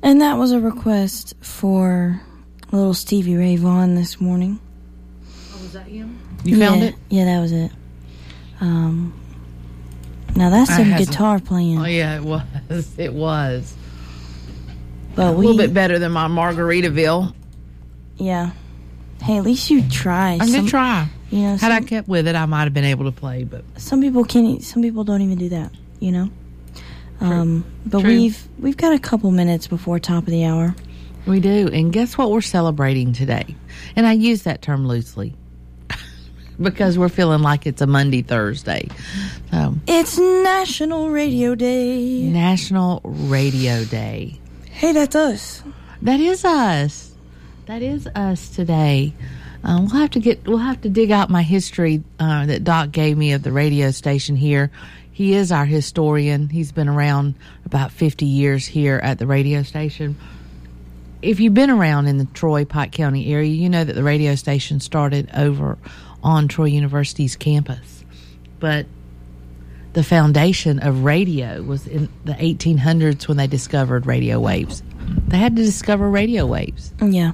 And that was a request for little Stevie Ray Vaughan this morning. Oh, was that him? You found it? Yeah, that was it. Now that's some guitar playing. Oh, yeah, it was. It was. But a little bit better than my Margaritaville. Yeah. Hey, at least you try. I did try. You know, had I kept with it, I might have been able to play. But some people can't. Some people don't even do that. You know. True. But True. we've got a couple minutes before top of the hour. We do, and guess what we're celebrating today? And I use that term loosely because we're feeling like it's a Monday, Thursday. So it's National Radio Day. National Radio Day. Hey, that's us. That is us. That is us today. We'll have to dig out my history that Doc gave me of the radio station here. He is our historian. He's been around about 50 years here at the radio station. If you've been around in the Troy, Pike County area, you know that the radio station started over on Troy University's campus. But the foundation of radio was in the 1800s when they discovered radio waves. They had to discover radio waves. Yeah.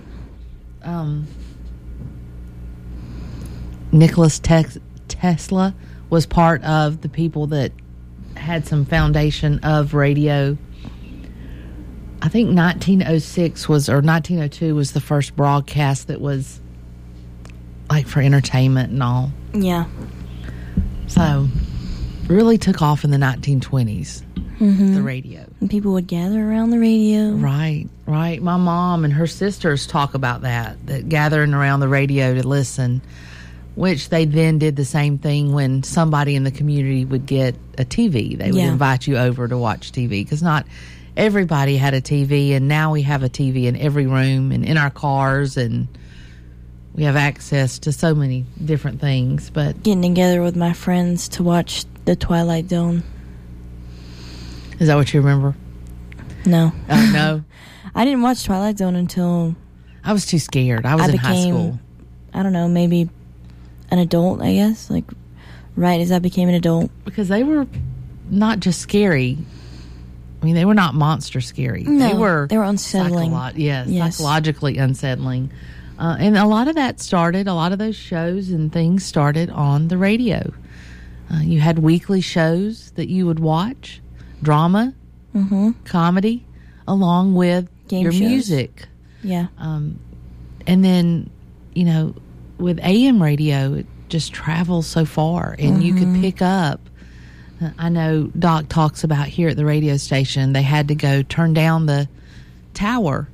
Nicholas Tesla was part of the people that had some foundation of radio. I think 1902 was the first broadcast that was like for entertainment and all. Yeah. So really took off in the 1920s, the radio. And people would gather around the radio. Right. My mom and her sisters talk about that gathering around the radio to listen, which they then did the same thing when somebody in the community would get a TV. They would invite you over to watch TV because not everybody had a TV, and now we have a TV in every room and in our cars, and we have access to so many different things. But getting together with my friends to watch The Twilight Zone. Is that what you remember? No. Oh, no? I didn't watch Twilight Zone until I was too scared. I was in high school. I don't know, maybe an adult, I guess. Like, right as I became an adult. Because they were not just scary. I mean, they were not monster scary. No, they were unsettling. Psychologically unsettling. And a lot of those shows and things started on the radio. You had weekly shows that you would watch, drama, comedy, along with your shows. Music. Yeah. And then, with AM radio, it just travels so far, and you could pick up. I know Doc talks about here at the radio station, they had to go turn down the tower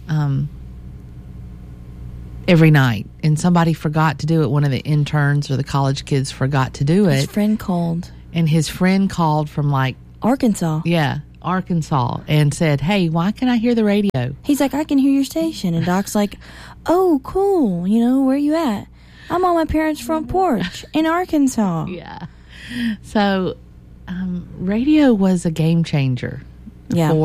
every night, and somebody forgot to do it. One of the interns or the college kids forgot to do it. His friend called. And his friend called from Arkansas. Yeah, Arkansas, and said, "Hey, why can I hear the radio?" He's like, "I can hear your station." And Doc's like, "Oh, cool. Where you at?" "I'm on my parents' front porch in Arkansas." Yeah. So radio was a game changer. Yeah.